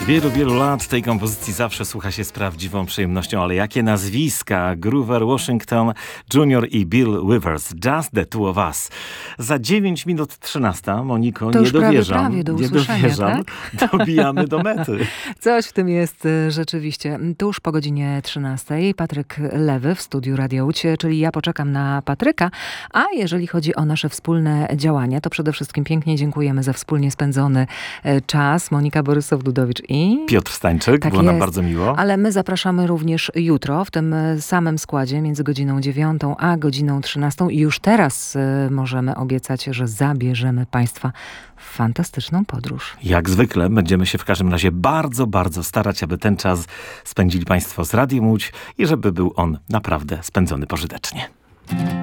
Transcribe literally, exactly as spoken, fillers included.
Wielu, wielu lat tej kompozycji zawsze słucha się z prawdziwą przyjemnością, ale jakie nazwiska! Groover Washington junior i Bill Withers. Just the two of us. Za dziewięć minut trzynasta, Moniko, to nie już dowierzam. Prawie, prawie do nie usłyszenia, dowierzam. tak? Dobijamy do mety. Coś w tym jest rzeczywiście. Tuż po godzinie trzynastej Patryk Lewy w studiu Radio Łódź, czyli ja poczekam na Patryka, a jeżeli chodzi o nasze wspólne działania, to przede wszystkim pięknie dziękujemy za wspólnie spędzony czas. Monika Borysow-Dudowicz i Piotr Stańczyk, tak było nam jest. bardzo miło. Ale my zapraszamy również jutro w tym samym składzie między godziną dziewiątą a godziną trzynastą i już teraz y, możemy obiecać, że zabierzemy Państwa w fantastyczną podróż. Jak zwykle będziemy się w każdym razie bardzo, bardzo starać, aby ten czas spędzili Państwo z Radiem Łódź i żeby był on naprawdę spędzony pożytecznie.